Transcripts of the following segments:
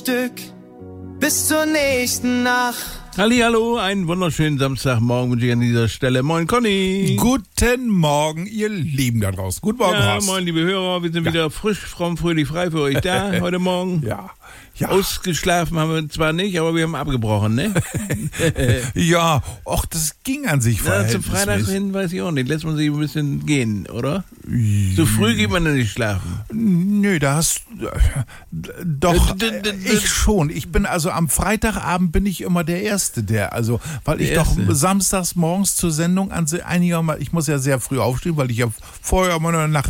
Stück bis zur nächsten Nacht. Hallihallo, einen wunderschönen Samstagmorgen wünsche ich an dieser Stelle. Moin Conny. Guten Morgen, ihr Lieben da draußen. Guten Morgen, Ja, Horst. moin liebe Hörer, wir sind wieder frisch, fromm, fröhlich, frei für euch da heute Morgen. Ja. Ausgeschlafen haben wir zwar nicht, aber wir haben abgebrochen, ne? Ja, och, das ging an sich Na, zum verhältnismäßig. Freitag hin weiß ich auch nicht. Lässt man sich ein bisschen gehen, oder? So früh geht man ja nicht schlafen. Nö, da hast doch, ich schon. Ich bin also am Freitagabend bin ich immer der Erste, weil ich doch samstags morgens zur Sendung ich muss ja sehr früh aufstehen, weil ich ja vorher immer nach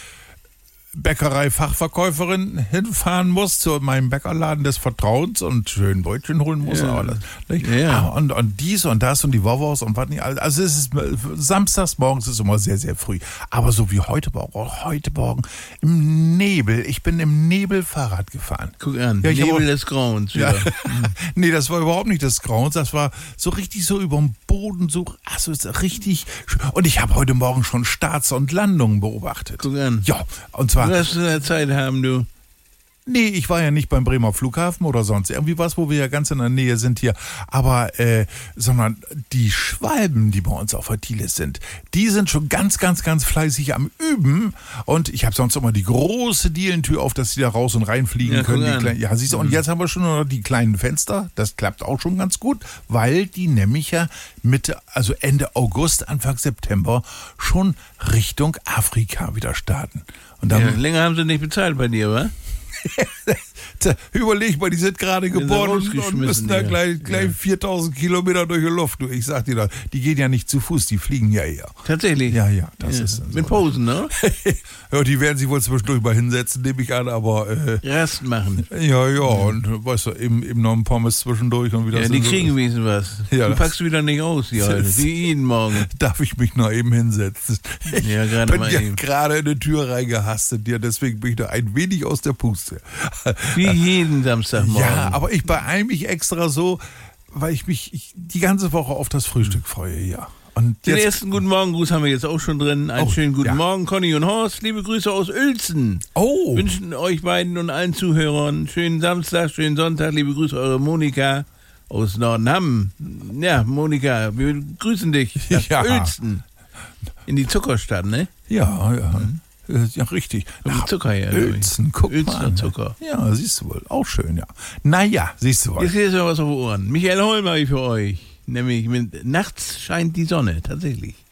Bäckerei-Fachverkäuferin hinfahren muss zu meinem Bäckerladen des Vertrauens und schön Brötchen holen muss. Ja. Aber Ja. und dies und das und die Wovos und was nicht. Also es ist samstags morgens ist immer sehr, sehr früh. Aber so wie heute Morgen im Nebel. Ich bin im Nebel Fahrrad gefahren. Guck an, Ja, Nebel des Grauens. Ja. wieder. Nee, das war überhaupt nicht des Grauens. Das war so richtig so überm Boden, so ist richtig. Und ich habe heute Morgen schon Starts und Landungen beobachtet. Guck an. Ja, und zwar. Du wirst Zeit haben, du. Nee, ich war ja nicht beim Bremer Flughafen oder sonst irgendwie was, wo wir ja ganz in der Nähe sind hier. Aber, sondern die Schwalben, die bei uns auf der Thiele sind, die sind schon ganz, ganz, ganz fleißig am Üben. Und ich habe sonst immer die große Dielentür auf, dass sie da raus und reinfliegen können. Siehst du, und jetzt haben wir schon noch die kleinen Fenster. Das klappt auch schon ganz gut, weil die nämlich ja Ende August, Anfang September schon Richtung Afrika wieder starten. Und dann, Länger haben sie nicht bezahlt bei dir, wa? Überleg mal, die sind gerade geboren und müssen da gleich 4000 Kilometer durch die Luft. Du, ich sag dir das, die gehen ja nicht zu Fuß, die fliegen ja eher. Tatsächlich? Ja, das ist so. Mit Posen, ne? Ja, die werden sich wohl zwischendurch mal hinsetzen, nehme ich an, aber Rast machen. Ja, und weißt du, eben noch ein Pommes zwischendurch und wieder. Ja, die kriegen wenigstens was. Ja, du packst wieder nicht aus hier heute, wie jeden Morgen. Darf ich mich noch eben hinsetzen? Ja, Ich gerade bin mal ja eben. gerade in die Tür reingehastet, ja, deswegen bin ich da ein wenig aus der Puste. Wie jeden Samstagmorgen. Ja, aber ich beeile mich extra so, weil ich mich die ganze Woche auf das Frühstück freue, ja. Und Den ersten guten Morgen-Gruß haben wir jetzt auch schon drin. Einen schönen guten Morgen, Conny und Horst. Liebe Grüße aus Uelzen. Wünschen euch beiden und allen Zuhörern schönen Samstag, schönen Sonntag. Liebe Grüße, eure Monika aus Nordenham. Ja, Monika, wir grüßen dich nach Uelzen. In die Zuckerstadt, ne? Ja. Ja, richtig. Nach Zucker her. Uelzen, guck mal Uelzener an. Zucker. Ja, siehst du wohl. Auch schön, ja. Naja, siehst du wohl. Jetzt ist ja was auf den Ohren. Michael Holm habe ich für euch. Nämlich nachts scheint die Sonne, tatsächlich.